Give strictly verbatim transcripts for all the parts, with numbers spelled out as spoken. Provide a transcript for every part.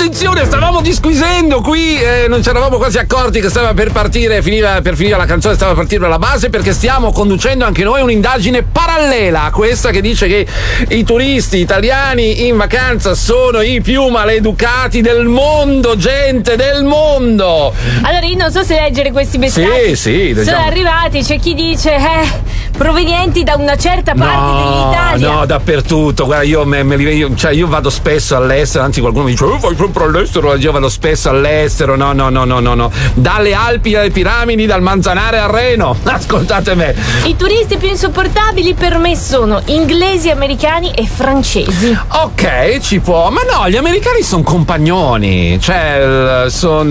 attenzione, stavamo disquisendo qui, eh, non ci eravamo quasi accorti che stava per partire, finiva, per finire la canzone, stava per partire la base, perché stiamo conducendo anche noi un'indagine parallela a questa che dice che i turisti italiani in vacanza sono i più maleducati del mondo, gente del mondo. Allora io non so se leggere questi messaggi. Sì, sì, sono diciamo. arrivati, c'è chi dice eh, provenienti da una certa parte No, dell'Italia. no, dappertutto. Guarda, io, me, me li- io, cioè, io vado spesso all'estero, anzi qualcuno mi dice oh, vai sempre all'estero, io vado spesso all'estero. No, no, no, no, no, no. Dalle Alpi alle piramidi, dal Manzanare al Reno. Ascoltate me. I turisti più insopportabili per me sono inglesi, americani e francesi. Ok, ci può, ma no, gli americani sono compagnoni, cioè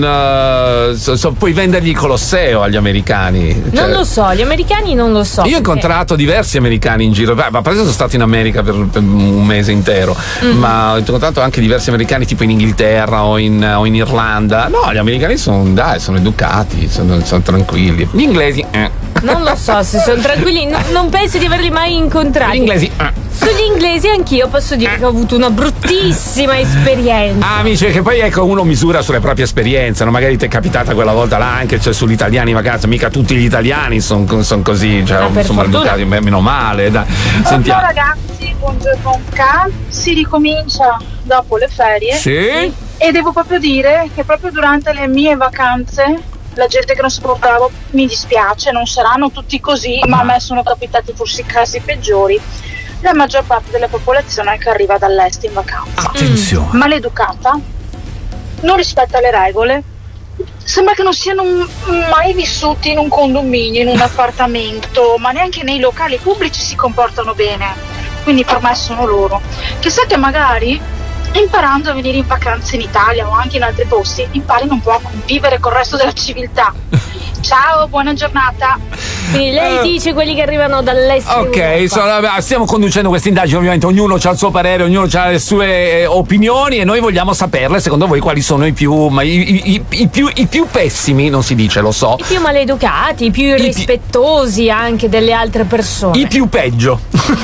sono so, so, puoi vendergli il Colosseo agli americani. Cioè, Non lo so, gli americani non lo so. io ho incontrato diversi americani in giro, beh, ma per esempio sono stato in America per, per un mese intero, mm. ma ho incontrato anche diversi americani tipo in Inghilterra o in, o in Irlanda. No, gli americani sono, dai, sono educati, sono, sono tranquilli. Gli inglesi, eh. Non lo so se sono tranquilli, no, non penso di averli mai incontrati. Gli inglesi, eh. Sugli inglesi anch'io posso dire che ho avuto una bruttissima esperienza. Ah, amici, che poi ecco uno misura sulle proprie esperienze, no? Magari ti è capitata quella volta là anche, cioè sugli italiani in vacanza, mica tutti gli italiani sono son così, cioè ah, sono maleducati, meno male, dai. Sentiamo. Ciao ragazzi, buongiorno K, si ricomincia dopo le ferie. Sì? E devo proprio dire che proprio durante le mie vacanze la gente che non si portava, mi dispiace, non saranno tutti così, ma a me sono capitati forse i casi peggiori. La maggior parte della popolazione che arriva dall'est in vacanza. Attenzione. Mm. Maleducata, non rispetta le regole, sembra che non siano mai vissuti in un condominio, in un appartamento, ma neanche nei locali pubblici si comportano bene. Quindi per me sono loro. Chissà che magari imparando a venire in vacanza in Italia o anche in altri posti imparino un po' a convivere col resto della civiltà. Ciao, buona giornata. Quindi lei uh, dice quelli che arrivano dall'est. Ok, so, stiamo conducendo questa indagine, ovviamente ognuno ha il suo parere, ognuno ha le sue eh, opinioni e noi vogliamo saperle, secondo voi quali sono i più, ma i, i, i, più i più pessimi, non si dice, lo so. I più maleducati, i più irrispettosi I pi- anche delle altre persone. I più peggio.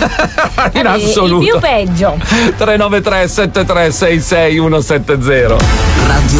In Vabbè, assoluto. I più peggio. tre nove tre sette tre sei sei uno sette zero Radio